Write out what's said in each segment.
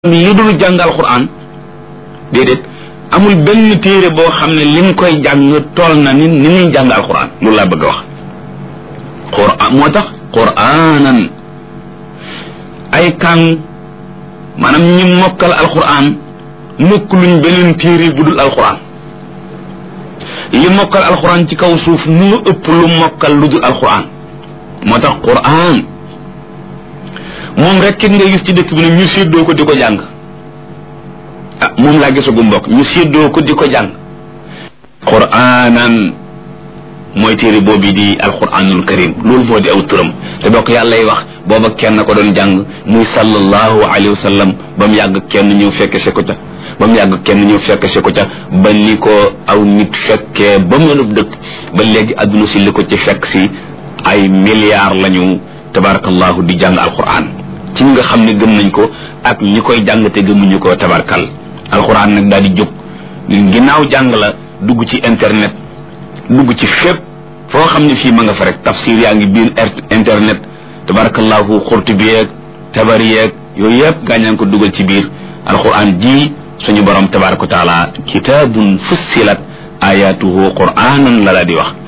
li dul jàng alquran déedéet amul benn téere boo xam ne lim koy jàng tool na ni ñuy jàng alquran loolu laa bëgg a wax quran moo tax quranan ay kàng maanaam ñi mokkal alquran mokk luñ beneen téere bu dul alquran li mokkal alquran ci kaw suuf mu ëpp lu mokkal lu dul alquran moo tax quran moom rek nga gis ci dëkk bi ne ñu séddoo ko di ko jàng ah moom laa gisagu mbokk ñu séddoo ko di ko jàng quraanan mooy téere boobu di alquranul karim loolu moo di aw turam te bokk yàlla lay wax booba kenn ko doon jàng muy sallallahu alayhi wa sallam ba mu yàgg kenn ñëw fekke si ko ca ba mu yàgg kenn ñëw fekke si ko ca ba ni ko aw nit fekkee ba mënub dëkk ba léegi adduna si li ko ci fekk si ay milliards lañu tabarakallahu di jàng alquran ci nga xam ne gëm nañ ko ak ñi koy jàng te gëmuñu ko tabarkal alquran nag daal di jóg ginnaaw jàng la dugg ci internet dugg ci fépp foo xam ne fii ma nga fa rek tafsir yaa ngi biir internet tabarakallahu Qurtubi yeeg Tabari yeeg yooyu yëpp gaañaan ko dugal ci biir alquran ji suñu borom tabaraka wa taala kitaabun fussilat ayatuhu quranan la di wax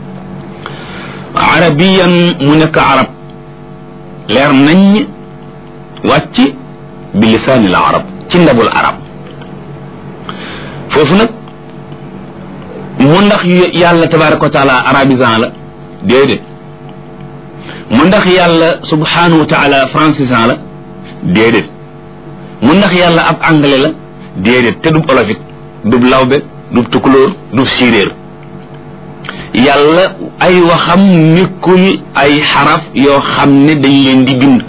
arabiyan mu nekk arab leer nañ wàcc bi lisaanil arab ci ndabul arab foofu nag mu ndax yàlla tabaraka wa taala arabisan la déedéet mu ndax yàlla subhanahu wa taala francisan la déedéet mu ndax yàlla ab anglais la déedéet te dub olofit dub lawbe dub tukulóor dub séeréer yàlla ay waxam nekkul ay xaraf yoo xam ne dañ leen di bind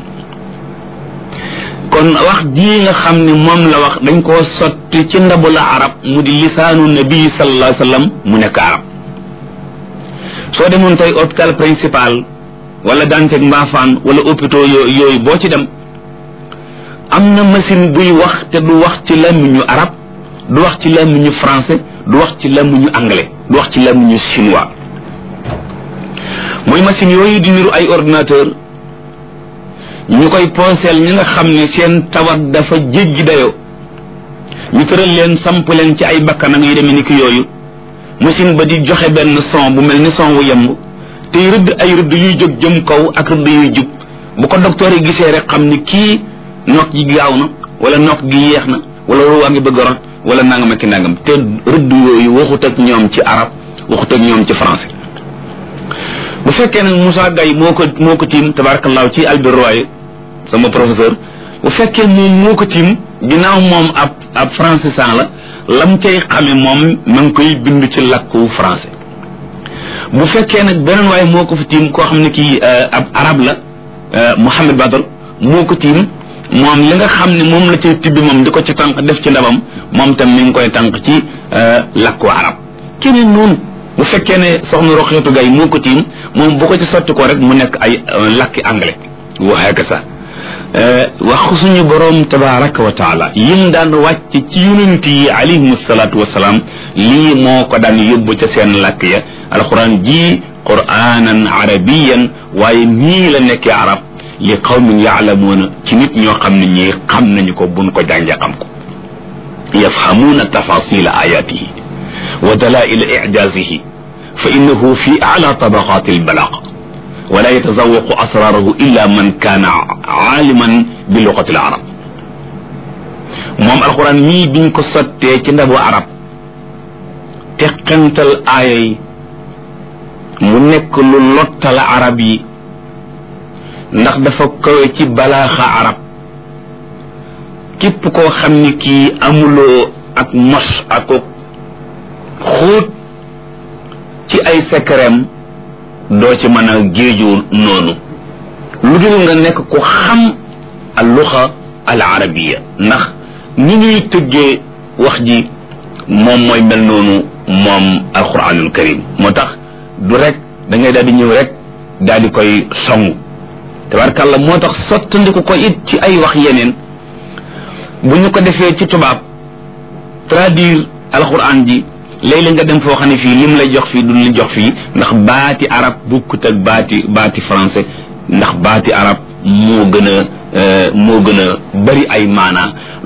kon wax jii nga xam ne moom la wax dañ koo sotti ci ndabu la arab mu di lisaanu nabi sallallahu alayhi wa sallam mu nekk arab soo demoon tey hôpital principal wala Dantec Mbaafaan wala hôpitaux yooyu boo ci dem am na machine buy wax te du wax ci làmmiñu arab du wax ci làmmiñu français du wax ci làmmiñu anglais du wax ci làmmiñu chinois mooy machine yooyu di niru ay ordinateur ñu koy pooseel ñi nga xam ne seen tawat dafa jéggi dayoo ñu tëral leen samp leen ci ay bakkanam yu demee ni ki yooyu machine ba di joxe benn son bu mel ni son wu yemb tey rëdd ay rëdd yuy jóg jëm kaw ak rëdd yuy jub bu ko docteur yi gisee rek xam ni kii nokk gi gaaw na wala nokk gi yeex na wala ruwaa ngi bëgg a rot wala nangam ak nangam te rëdd yooyu waxut ak ñoom ci arab waxut ak ñoom ci français bu fekkee nag Moussa Gaye moo ko tiim tabarakallahu ci Albert Royer sama professeur bu fekkee moom moo ko tiim ginnaaw moom ab francisan la lam cay xame moom ma ngi koy bind ci làkku français bu fekkee nag beneen waaye moo ko fi tiim koo xam ne kii ab arab la Mohamed Badal moo ko tiim moom li nga xam ne moom la cay tibbi moom di ko ci tànk def ci ndabam moom tam mi ngi koy tànk ci làkku arab keneen noonu bu fekkee ne soxna Roxeetu Gay moo ko tiim moom bu ko ci sotti ko rek mu nekk ay làkki anglais waxee ka sax wax suñu boroom tabaraka wa taala yim daan wàcc ci yonent yi alayhim salaatu wasalaam lii moo ko daan yóbbu ca seen làkk ya alquran ji quranan arabiyan waaye nii la nekkee arab li qawmin yaalamuuna ci nit ñoo xam ne ñii xam nañu ko buñ ko jàngee xam ko yafhamuuna tafasila ayatihi wa dalail ijazihi fa innahu fi ala tabaqati albalaq wala yatazawaqu asrarahu illa man kaana aaliman bi luqati al arab moom alquran mii biñ ko sottee ci ndabu arab teqantal aaya yi mu nekk lu lottal arab yi ndax dafa kawe ci balaaxa arab képp koo xam ni kii amuloo ak mos ak xóot ci ay secretam doo ci mën a géeju noonu lu dul nga nekk ko xam al luxa al arabiya ndax ni ñuy tëggee wax ji moom mooy mel noonu moom alquranul karim moo tax du rek da ngay daal di ñëw rek daal di koy songu tabarkàlla moo tax sottandiku ko it ci ay wax yeneen bu ñu ko defee ci tubaab traduire alquran ji léeg-léeg nga dem foo xam ne fii lim lay jox fii duñ la jox fii ndax baati arab bukkut ak baati français ndax baati arab moo gën a bari ay maanaa